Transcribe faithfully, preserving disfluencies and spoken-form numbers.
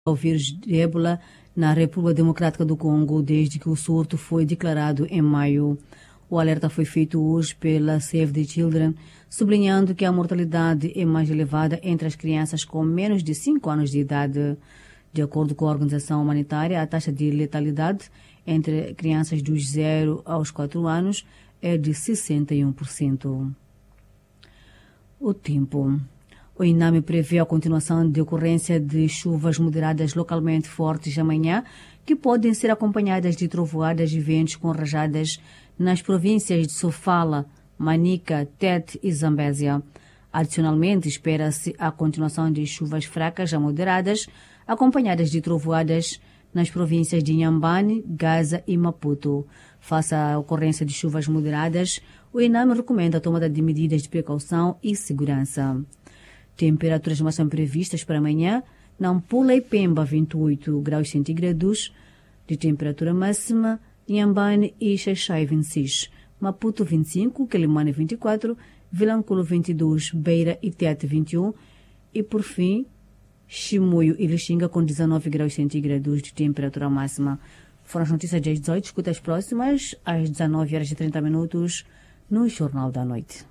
ao vírus de ébola na República Democrática do Congo desde que o surto foi declarado em maio. O alerta foi feito hoje pela Save the Children, sublinhando que a mortalidade é mais elevada entre as crianças com menos de cinco anos de idade. De acordo com a organização humanitária, a taxa de letalidade entre crianças dos zero aos quatro anos é de sessenta e um por cento. O tempo. O INAME prevê a continuação de ocorrência de chuvas moderadas localmente fortes amanhã, que podem ser acompanhadas de trovoadas e ventos com rajadas nas províncias de Sofala, Manica, Tete e Zambésia. Adicionalmente, espera-se a continuação de chuvas fracas a moderadas, acompanhadas de trovoadas nas províncias de Inhambane, Gaza e Maputo. Face à ocorrência de chuvas moderadas, o INAME recomenda a tomada de medidas de precaução e segurança. Temperaturas máximas previstas para amanhã: Nampula e Pemba vinte e oito graus centígrados de temperatura máxima, Inhambane e Xaixai vinte e seis, Maputo vinte e cinco, Quelimane vinte e quatro, Vilanculo vinte e dois, Beira e Tete vinte e um e, por fim, Chimoio e Lixinga com dezanove graus centígrados de temperatura máxima. Foram as notícias das dezoito, escuta as próximas às dezenove horas e trinta minutos no Jornal da Noite.